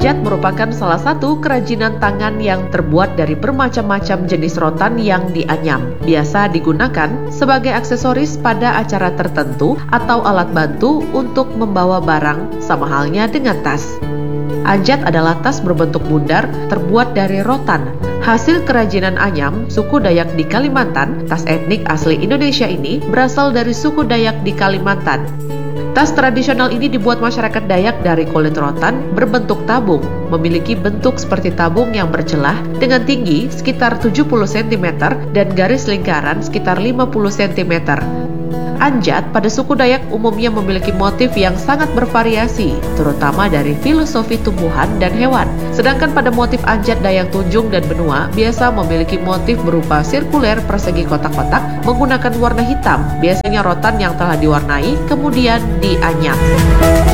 Anjat merupakan salah satu kerajinan tangan yang terbuat dari bermacam-macam jenis rotan yang dianyam. Biasa digunakan sebagai aksesoris pada acara tertentu atau alat bantu untuk membawa barang, sama halnya dengan tas. Anjat adalah tas berbentuk bundar terbuat dari rotan. Hasil kerajinan anyam suku Dayak di Kalimantan. Tas etnik asli Indonesia ini berasal dari suku Dayak di Kalimantan. Tas tradisional ini dibuat masyarakat Dayak dari kulit rotan berbentuk tabung, memiliki bentuk seperti tabung yang bercelah dengan tinggi sekitar 70 cm dan garis lingkaran sekitar 50 cm. Anjat pada suku Dayak umumnya memiliki motif yang sangat bervariasi, terutama dari filosofi tumbuhan dan hewan. Sedangkan pada motif anjat Dayak Tunjung dan Benua biasa memiliki motif berupa sirkuler persegi kotak-kotak menggunakan warna hitam, biasanya rotan yang telah diwarnai kemudian dianyam.